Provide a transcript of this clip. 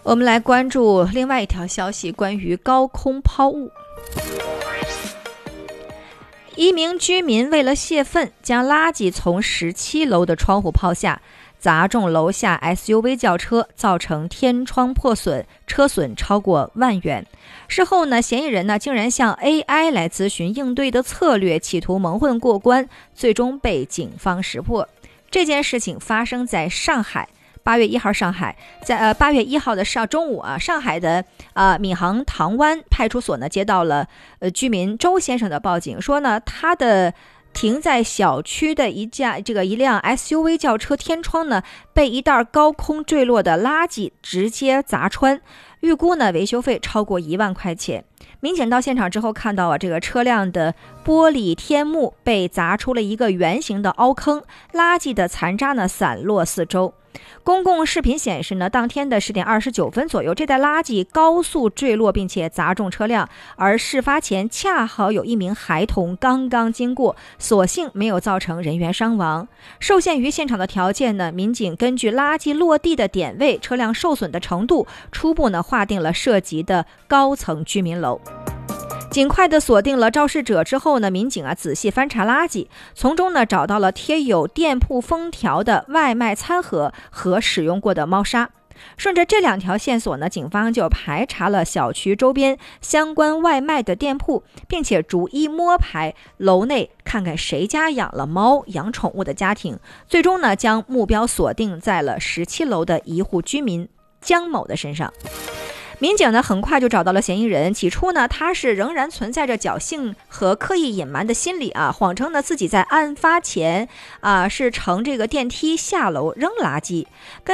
我们来关注另外一条消息，关于高空抛物。一名居民为了泄愤，将垃圾从17楼的窗户抛下，砸中楼下 SUV 轿车，造成天窗破损，车损超过1万元。事后呢，嫌疑人竟然向 AI 来咨询应对的策略，企图蒙混过关，最终被警方识破。这件事情发生在上海。8月1号，上海在8月1号的中午上海的闵行塘湾派出所呢接到了居民周先生的报警，说呢他的停在小区的一辆 SUV 轿车天窗呢被一袋高空坠落的垃圾直接砸穿，预估呢维修费超过1万块钱。民警到现场之后看到这个车辆的玻璃天幕被砸出了一个圆形的凹坑，垃圾的残渣呢散落四周。公共视频显示呢，当天的10点29分左右，这袋垃圾高速坠落并且砸中车辆，而事发前恰好有一名孩童刚刚经过，所幸没有造成人员伤亡。受限于现场的条件呢，民警根据垃圾落地的点位、车辆受损的程度，初步呢划定了涉及的高层居民楼。尽快的锁定了肇事者之后呢，民警仔细翻查垃圾，从中呢找到了贴有店铺封条的外卖餐盒和使用过的猫砂。顺着这2条线索呢，警方就排查了小区周边相关外卖的店铺，并且逐一摸排楼内，看看谁家养了猫、养宠物的家庭。最终呢，将目标锁定在了17楼的一户居民江某的身上。民警呢很快就找到了嫌疑人，起初呢他是仍然存在着侥幸和刻意隐瞒的心理谎称呢自己在案发前是乘这个电梯下楼扔垃圾。